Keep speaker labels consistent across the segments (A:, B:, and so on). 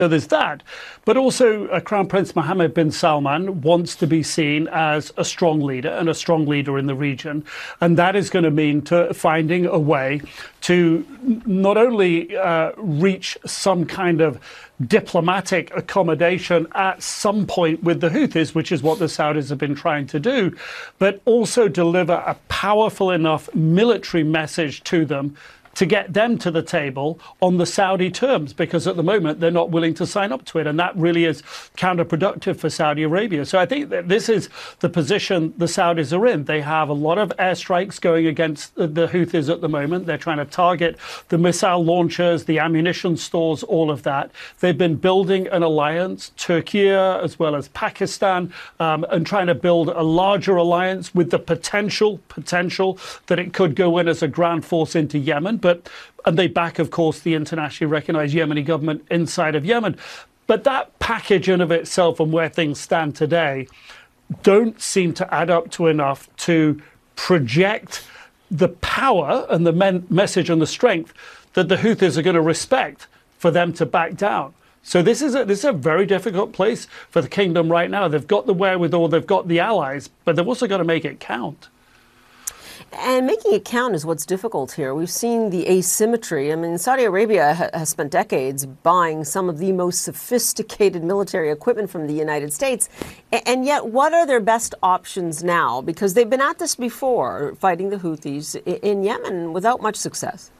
A: So there's that. But also, Crown Prince Mohammed bin Salman wants to be seen as a strong leader and a strong leader in the region. And that is going to mean finding a way to not only reach some kind of diplomatic accommodation at some point with the Houthis, which is what the Saudis have been trying to do, but also deliver a powerful enough military message to them to get them to the table on the Saudi terms, because at the moment they're not willing to sign up to it. And that really is counterproductive for Saudi Arabia. So I think that this is the position the Saudis are in. They have a lot of airstrikes going against the Houthis at the moment. They're trying to target the missile launchers, the ammunition stores, all of that. They've been building an alliance, Turkey as well as Pakistan, and trying to build a larger alliance with the potential that it could go in as a ground force into Yemen. And they back, of course, the internationally recognized Yemeni government inside of Yemen. But that package in of itself and where things stand today don't seem to add up to enough to project the power and the message and the strength that the Houthis are going to respect for them to back down. So this is a very difficult place for the kingdom right now. They've got the wherewithal, they've got the allies, but they've also got to make it count.
B: And making it count is what's difficult here. We've seen the asymmetry. I mean, Saudi Arabia has spent decades buying some of the most sophisticated military equipment from the United States. And yet, what are their best options now? Because they've been at this before, fighting the Houthis in Yemen without much success.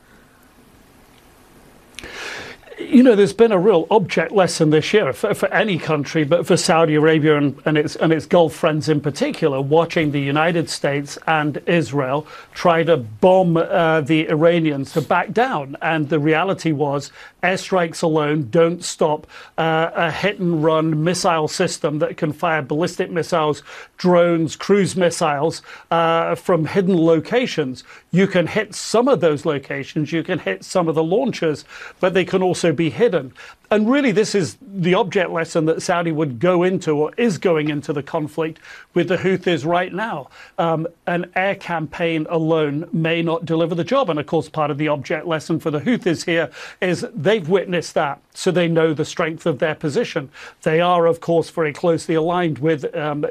A: You know, there's been a real object lesson this year for any country, but for Saudi Arabia and its Gulf friends in particular, watching the United States and Israel try to bomb the Iranians to back down. And the reality was airstrikes alone don't stop a hit-and-run missile system that can fire ballistic missiles, drones, cruise missiles from hidden locations. You can hit some of those locations, you can hit some of the launchers, but they can also be hidden. And really, this is the object lesson that Saudi would go into, or is going into, the conflict with the Houthis right now. An air campaign alone may not deliver the job. And of course, part of the object lesson for the Houthis here is they've witnessed that, so they know the strength of their position. They are, of course, very closely aligned with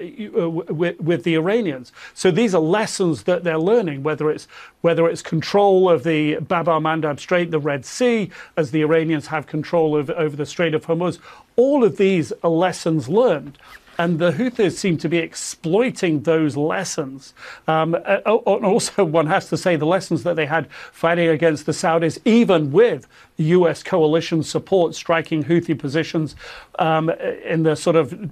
A: the Iranians. So these are lessons that they're learning, whether it's control of the Bab al-Mandab Strait, the Red Sea, as the Iranians have control over the Strait of Hormuz. All of these are lessons learned. And the Houthis seem to be exploiting those lessons. And also, one has to say, the lessons that they had fighting against the Saudis, even with US coalition support, striking Houthi positions in the sort of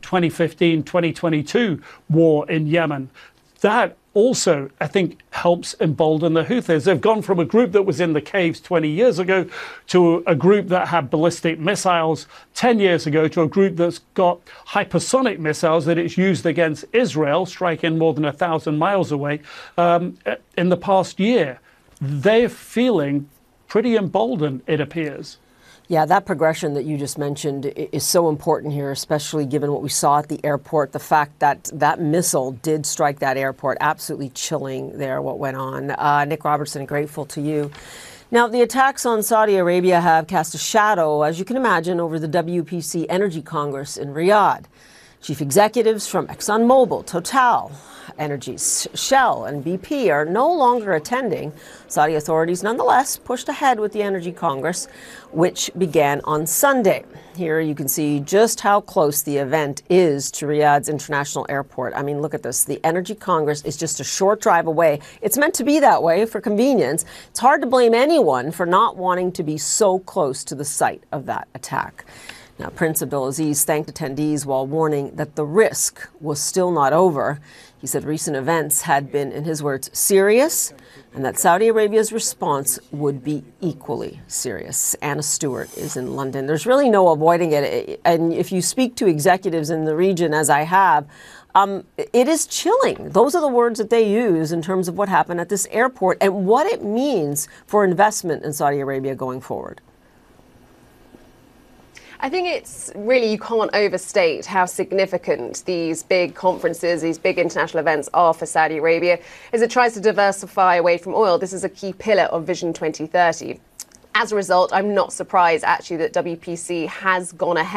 A: 2015-2022 war in Yemen. That also, I think, helps embolden the Houthis. They've gone from a group that was in the caves 20 years ago to a group that had ballistic missiles 10 years ago to a group that's got hypersonic missiles that it's used against Israel, striking more than 1,000 miles away in the past year. They're feeling pretty emboldened, it appears.
B: Yeah, that progression that you just mentioned is so important here, especially given what we saw at the airport. The fact that that missile did strike that airport, absolutely chilling there what went on. Nick Robertson, grateful to you. Now, the attacks on Saudi Arabia have cast a shadow, as you can imagine, over the WPC Energy Congress in Riyadh. Chief executives from ExxonMobil, Total Energies, Shell, and BP are no longer attending. Saudi authorities nonetheless pushed ahead with the Energy Congress, which began on Sunday. Here you can see just how close the event is to Riyadh's international airport. I mean, look at this. The Energy Congress is just a short drive away. It's meant to be that way for convenience. It's hard to blame anyone for not wanting to be so close to the site of that attack. Now, Prince Abdulaziz thanked attendees while warning that the risk was still not over. He said recent events had been, in his words, serious, and that Saudi Arabia's response would be equally serious. Anna Stewart is in London. There's really no avoiding it. And if you speak to executives in the region, as I have, it is chilling. Those are the words that they use in terms of what happened at this airport and what it means for investment in Saudi Arabia going forward.
C: I think it's really, you can't overstate how significant these big conferences, these big international events are for Saudi Arabia as it tries to diversify away from oil. This is a key pillar of Vision 2030. As a result, I'm not surprised actually that WPC has gone ahead